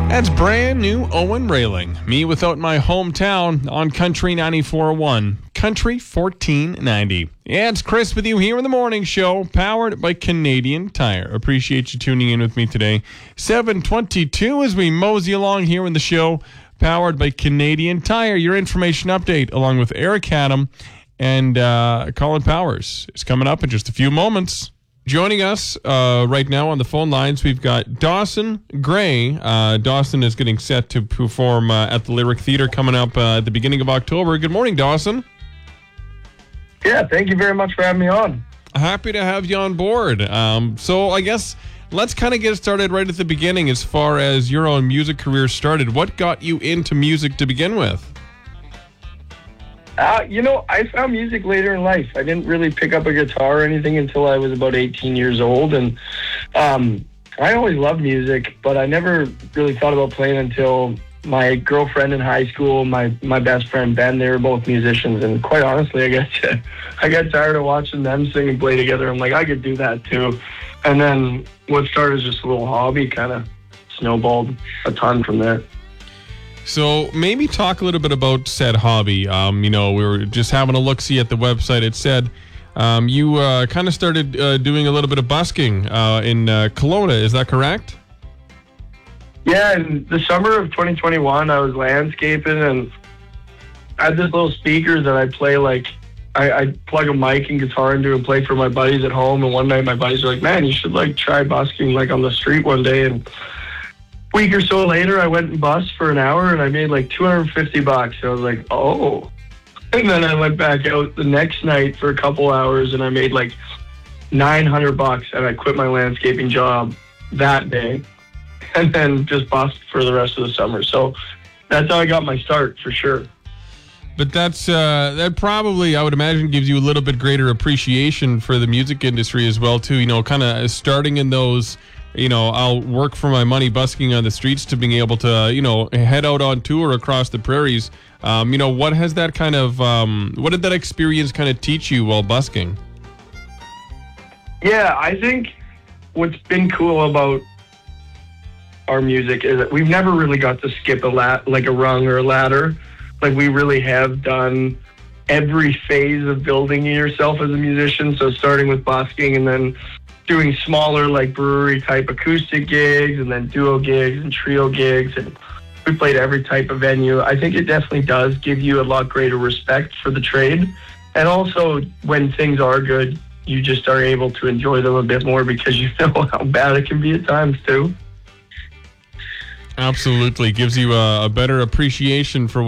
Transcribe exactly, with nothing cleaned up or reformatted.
That's brand new Owen Railing. Me Without My Hometown on Country ninety-four point one. Country fourteen ninety. Yeah, it's Chris with you here in the morning show, powered by Canadian Tire. Appreciate you tuning in with me today. seven twenty-two as we mosey along here in the show, powered by Canadian Tire. Your information update along with Eric Adam and uh, Colin Powers is coming up in just a few moments. Joining us uh, right now on the phone lines, we've got Dawson Gray. Uh, Dawson is getting set to perform uh, at the Lyric Theatre coming up uh, at the beginning of October. Good morning, Dawson. Yeah, thank you very much for having me on. Happy to have you on board. Um, so I guess let's kind of get started right at the beginning as far as your own music career started. What got you into music to begin with? Uh, you know, I found music later in life. I didn't really pick up a guitar or anything until I was about eighteen years old. And um, I always loved music, but I never really thought about playing until my girlfriend in high school, my, my best friend Ben, they were both musicians. And quite honestly, I got, I got tired of watching them sing and play together. I'm like, I could do that too. And then what started as just a little hobby kind of snowballed a ton from there. So maybe talk a little bit about said hobby. Um, you know, we were just having a look-see at the website. It said um, you uh, kind of started uh, doing a little bit of busking uh, in uh, Kelowna. Is that correct? Yeah, in the summer of twenty twenty-one, I was landscaping, and I had this little speaker that I play, like, I, I plug a mic and guitar into and play for my buddies at home. And one night my buddies were like, man, you should, like, try busking, like, on the street one day. And week or so later, I went and bussed for an hour, and I made like two hundred fifty bucks. I was like, oh. And then I went back out the next night for a couple hours, and I made like nine hundred bucks, and I quit my landscaping job that day, and then just bussed for the rest of the summer. So that's how I got my start, for sure. But that's uh, that probably, I would imagine, gives you a little bit greater appreciation for the music industry as well, too. You know, kind of starting in those, you know, I'll work for my money busking on the streets to being able to, you know, head out on tour across the prairies. Um, you know, what has that kind of, um, what did that experience kind of teach you while busking? Yeah, I think what's been cool about our music is that we've never really got to skip a lat, like a rung or a ladder. Like, we really have done every phase of building yourself as a musician. So starting with busking and then doing smaller, like, brewery type acoustic gigs, and then duo gigs and trio gigs, and we played every type of venue. I think it definitely does give you a lot greater respect for the trade, and also when things are good, you just are able to enjoy them a bit more because you know how bad it can be at times too. Absolutely, gives you a, a better appreciation for